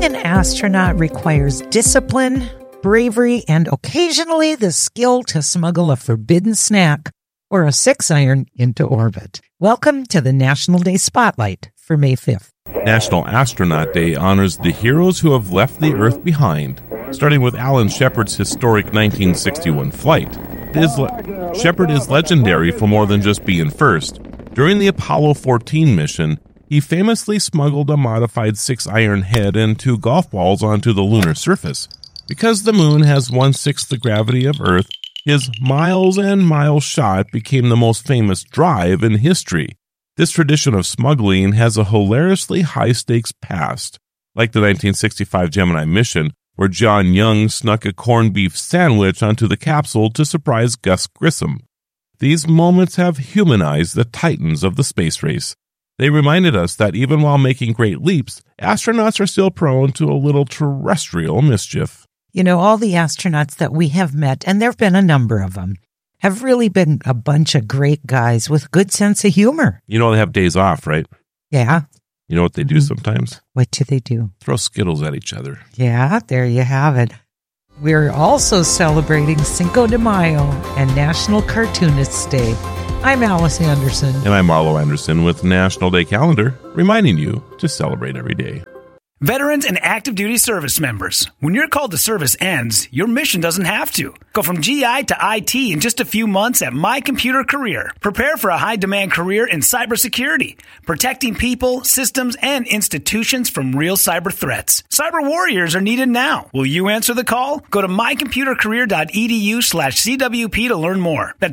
an astronaut requires discipline, bravery, and occasionally the skill to smuggle a forbidden snack or a 6-iron into orbit. Welcome to the National Day Spotlight for May 5th. National Astronaut Day honors the heroes who have left the Earth behind, starting with Alan Shepard's historic 1961 flight. Shepard is legendary for more than just being first. During the Apollo 14 mission, he famously smuggled a modified 6-iron head and 2 golf balls onto the lunar surface. Because the moon has 1/6 the gravity of Earth, his miles and miles shot became the most famous drive in history. This tradition of smuggling has a hilariously high-stakes past, like the 1965 Gemini mission, where John Young snuck a corned beef sandwich onto the capsule to surprise Gus Grissom. These moments have humanized the titans of the space race. They reminded us that even while making great leaps, astronauts are still prone to a little terrestrial mischief. You know, all the astronauts that we have met, and there have been a number of them, have really been a bunch of great guys with good sense of humor. You know they have days off, right? Yeah. You know what they do sometimes? What do they do? Throw Skittles at each other. Yeah, there you have it. We're also celebrating Cinco de Mayo and National Cartoonists Day. I'm Alice Anderson. And I'm Marlo Anderson with National Day Calendar, reminding you to celebrate every day. Veterans and active duty service members. When your call to service ends, your mission doesn't have to. Go from GI to IT in just a few months at My Computer Career. Prepare for a high-demand career in cybersecurity, protecting people, systems, and institutions from real cyber threats. Cyber warriors are needed now. Will you answer the call? Go to mycomputercareer.edu/CWP to learn more. That's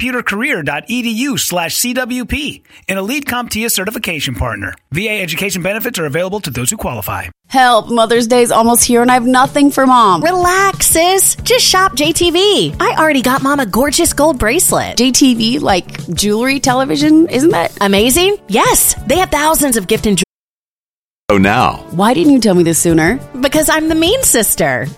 mycomputercareer.edu/CWP, an Elite CompTIA certification partner. VA education benefits are available to those who qualify. Help, Mother's Day's almost here and I have nothing for Mom. Relax, sis. Just shop JTV. I already got Mom a gorgeous gold bracelet. JTV, like jewelry, television, isn't that amazing? Yes, they have thousands of gift and jewelry. Oh, now. Why didn't you tell me this sooner? Because I'm the mean sister.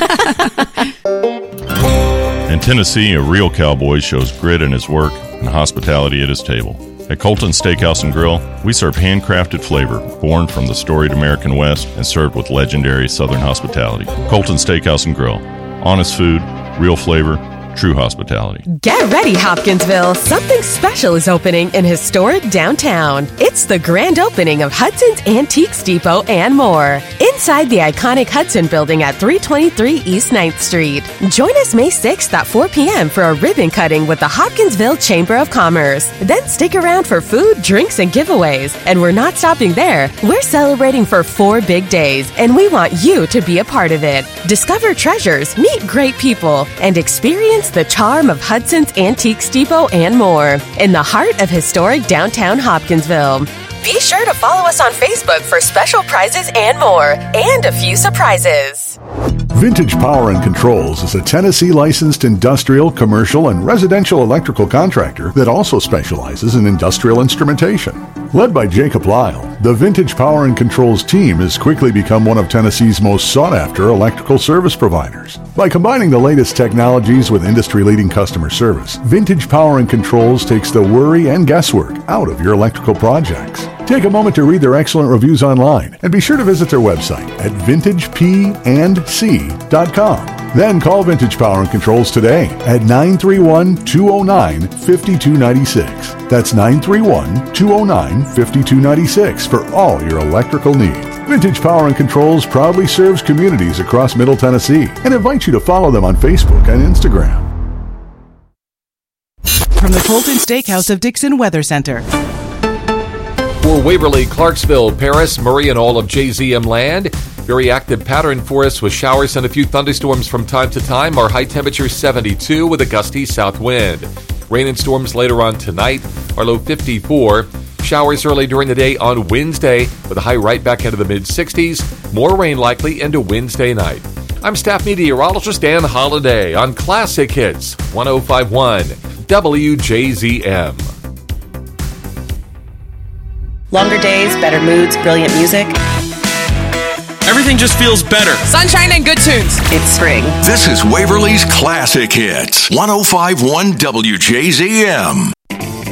In Tennessee, a real cowboy shows grit in his work and hospitality at his table. At Colton Steakhouse and Grill, we serve handcrafted flavor born from the storied American West and served with legendary Southern hospitality. Colton Steakhouse and Grill. Honest food, real flavor, true hospitality. Get ready, Hopkinsville. Something special is opening in historic downtown. It's the grand opening of Hudson's Antiques Depot and more. Inside the iconic Hudson building at 323 East 9th Street. Join us May 6th at 4 p.m. for a ribbon cutting with the Hopkinsville Chamber of Commerce. Then stick around for food, drinks, and giveaways. And we're not stopping there. We're celebrating for 4 big days, and we want you to be a part of it. Discover treasures, meet great people, and experience the charm of Hudson's Antiques Depot and more in the heart of historic downtown Hopkinsville. Be sure to follow us on Facebook for special prizes and more, and a few surprises. Vintage Power and Controls is a Tennessee licensed industrial, commercial, and residential electrical contractor that also specializes in industrial instrumentation. Led by Jacob Lyle, the Vintage Power and Controls team has quickly become one of Tennessee's most sought-after electrical service providers. By combining the latest technologies with industry-leading customer service, Vintage Power and Controls takes the worry and guesswork out of your electrical projects. Take a moment to read their excellent reviews online and be sure to visit their website at vintagepandc.com. Then call Vintage Power and Controls today at 931-209-5296. That's 931-209-5296 for all your electrical needs. Vintage Power and Controls proudly serves communities across Middle Tennessee and invites you to follow them on Facebook and Instagram. From the Colton Steakhouse of Dixon Weather Center. For Waverly, Clarksville, Paris, Murray, and all of JZM land, very active pattern for us with showers and a few thunderstorms from time to time. Our high temperature 72 with a gusty south wind. Rain and storms later on tonight. Our low 54. Showers early during the day on Wednesday with a high right back into the mid-60s. More rain likely into Wednesday night. I'm staff meteorologist Dan Holliday on Classic Hits 105.1 WJZM. Longer days, better moods, brilliant music. Everything just feels better. Sunshine and good tunes. It's spring. This is Waverly's Classic Hits 105.1 WJZM.